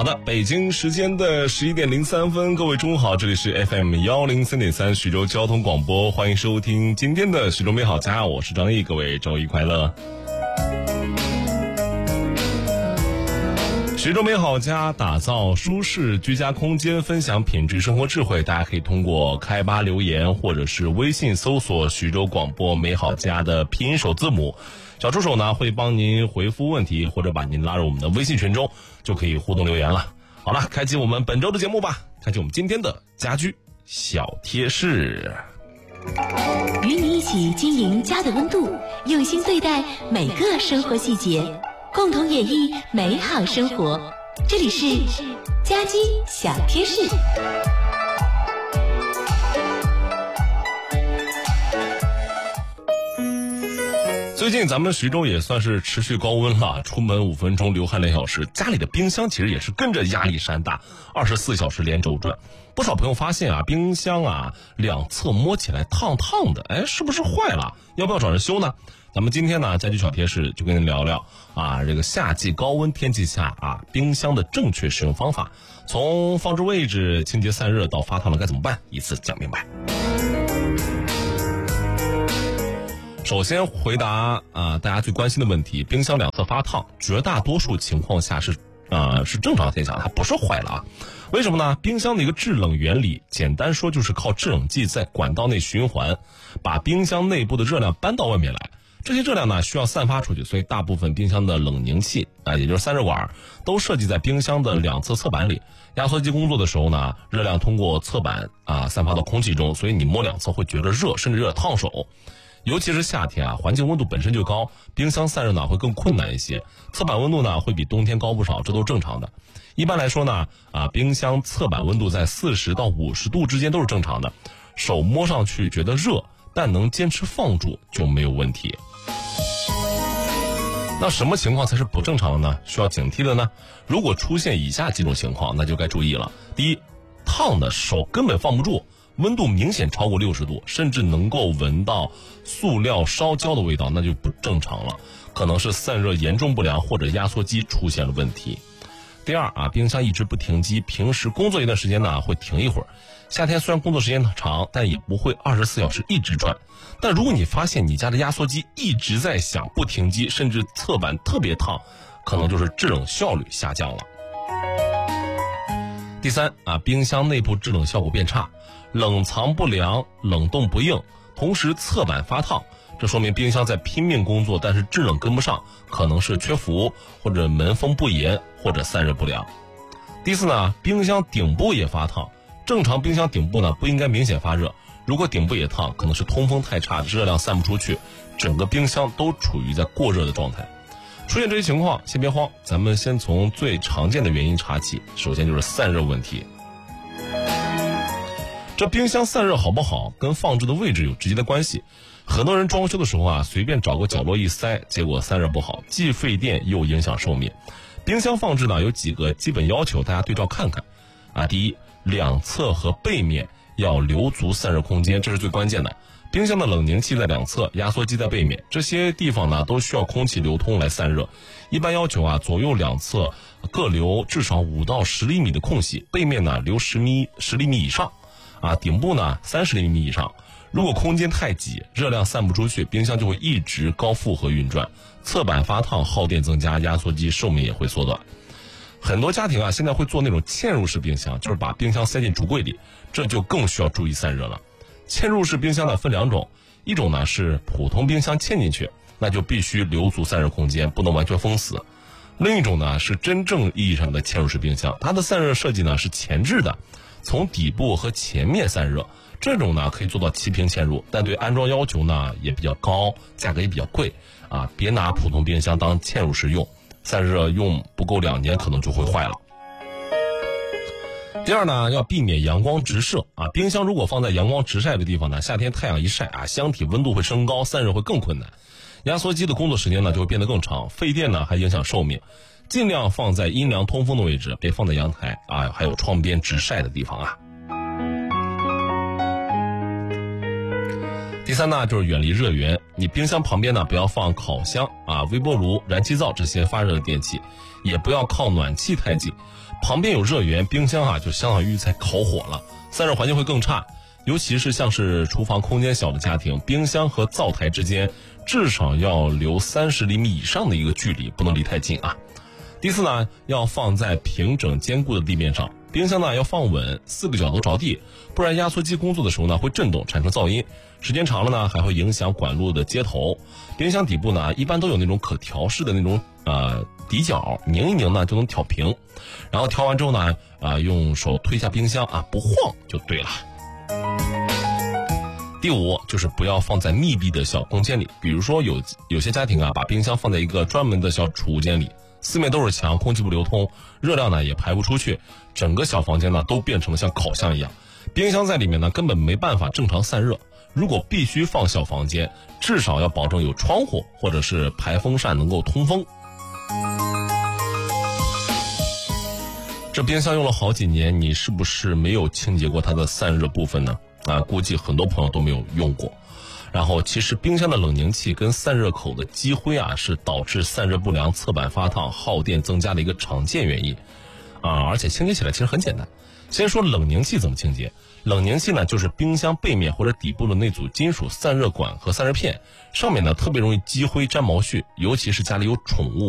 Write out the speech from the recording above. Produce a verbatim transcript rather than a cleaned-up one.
好的，北京时间的十一点零三分，各位中午好，这里是 F M 幺零三点三徐州交通广播，欢迎收听今天的徐州美好家，我是张毅，各位周一快乐。徐州美好家打造舒适居家空间，分享品质生活智慧，大家可以通过开吧留言或者是微信搜索徐州广播美好家的拼音首字母，小助手呢会帮您回复问题，或者把您拉入我们的微信群中，就可以互动留言了。好了，开启我们本周的节目吧，开启我们今天的家居小贴士， 与你一起经营家的温度，用心对待每个生活细节，共同演绎美好生活。这里是家居小贴士。 最近咱们徐州也算是持续高温了，出门五分钟流汗两小时，家里的冰箱其实也是跟着压力山大，二十四小时连轴转。不少朋友发现啊，冰箱啊两侧摸起来烫烫的，哎，是不是坏了？要不要找人修呢？咱们今天呢，家居小贴士就跟您聊聊啊，这个夏季高温天气下啊，冰箱的正确使用方法，从放置位置、清洁散热到发烫了该怎么办，一次讲明白。首先回答啊、呃、大家最关心的问题，冰箱两侧发烫，绝大多数情况下是啊、呃、是正常现象，它不是坏了啊。为什么呢？冰箱的一个制冷原理，简单说就是靠制冷剂在管道内循环，把冰箱内部的热量搬到外面来。这些热量呢需要散发出去，所以大部分冰箱的冷凝器啊、呃，也就是散热管，都设计在冰箱的两侧侧板里。压缩机工作的时候呢，热量通过侧板啊、呃、散发到空气中，所以你摸两侧会觉得热，甚至有点烫手。尤其是夏天啊，环境温度本身就高，冰箱散热呢会更困难一些，侧板温度呢会比冬天高不少，这都正常的。一般来说呢，啊，冰箱侧板温度在四十到五十度之间都是正常的，手摸上去觉得热，但能坚持放住就没有问题。那什么情况才是不正常的呢？需要警惕的呢？如果出现以下几种情况，那就该注意了。第一，烫的手根本放不住，温度明显超过六十度，甚至能够闻到塑料烧焦的味道，那就不正常了，可能是散热严重不良或者压缩机出现了问题。第二啊，冰箱一直不停机，平时工作一段时间呢会停一会儿，夏天虽然工作时间长，但也不会二十四小时一直转。但如果你发现你家的压缩机一直在响不停机，甚至侧板特别烫，可能就是制冷效率下降了。第三啊，冰箱内部制冷效果变差，冷藏不良，冷冻不硬，同时侧板发烫，这说明冰箱在拼命工作，但是制冷跟不上，可能是缺氟或者门封不严或者散热不良。第四呢，冰箱顶部也发烫，正常冰箱顶部呢不应该明显发热，如果顶部也烫，可能是通风太差，热量散不出去，整个冰箱都处于在过热的状态。出现这些情况先别慌，咱们先从最常见的原因查起，首先就是散热问题。这冰箱散热好不好跟放置的位置有直接的关系，很多人装修的时候啊，随便找个角落一塞，结果散热不好，既费电又影响寿命。冰箱放置呢有几个基本要求，大家对照看看啊。第一，两侧和背面要留足散热空间，这是最关键的。冰箱的冷凝器在两侧，压缩机在背面，这些地方呢都需要空气流通来散热。一般要求啊，左右两侧各留至少五到十厘米的空隙，背面呢留十米十厘米以上，啊，顶部呢三十厘米以上。如果空间太挤，热量散不出去，冰箱就会一直高负荷运转，侧板发烫，耗电增加，压缩机寿命也会缩短。很多家庭啊现在会做那种嵌入式冰箱，就是把冰箱塞进橱柜里，这就更需要注意散热了。嵌入式冰箱呢分两种，一种呢是普通冰箱嵌进去，那就必须留足散热空间，不能完全封死。另一种呢是真正意义上的嵌入式冰箱，它的散热设计呢是前置的，从底部和前面散热，这种呢可以做到齐平嵌入，但对安装要求呢也比较高，价格也比较贵啊！别拿普通冰箱当嵌入式用，散热用不够两年可能就会坏了。第二呢，要避免阳光直射啊，冰箱如果放在阳光直晒的地方呢，夏天太阳一晒啊，箱体温度会升高，散热会更困难，压缩机的工作时间呢就会变得更长，费电呢还影响寿命。尽量放在阴凉通风的位置，别放在阳台啊，还有窗边直晒的地方啊。第第三呢，就是远离热源，你冰箱旁边呢不要放烤箱啊、微波炉、燃气灶这些发热的电器，也不要靠暖气太近，旁边有热源，冰箱啊就相当于在烤火了，散热环境会更差。尤其是像是厨房空间小的家庭，冰箱和灶台之间至少要留三十厘米以上的一个距离，不能离太近啊。第四呢，要放在平整坚固的地面上，冰箱呢要放稳，四个角都着地，不然压缩机工作的时候呢会震动产生噪音，时间长了呢还会影响管路的接头。冰箱底部呢一般都有那种可调式的那种呃底角，拧一拧呢就能挑平，然后调完之后呢啊、呃、用手推下冰箱啊，不晃就对了。第五就是不要放在密闭的小空间里，比如说有有些家庭啊，把冰箱放在一个专门的小储物间里，四面都是墙，空气不流通，热量呢也排不出去，整个小房间呢都变成了像烤箱一样，冰箱在里面呢根本没办法正常散热。如果必须放小房间，至少要保证有窗户或者是排风扇能够通风。这冰箱用了好几年，你是不是没有清洁过它的散热部分呢？啊，估计很多朋友都没有用过。然后其实冰箱的冷凝器跟散热口的积灰啊，是导致散热不良、侧板发烫、耗电增加的一个常见原因啊，而且清洁起来其实很简单。先说冷凝器怎么清洁。冷凝器呢，就是冰箱背面或者底部的那组金属散热管和散热片，上面呢特别容易积灰沾毛絮，尤其是家里有宠物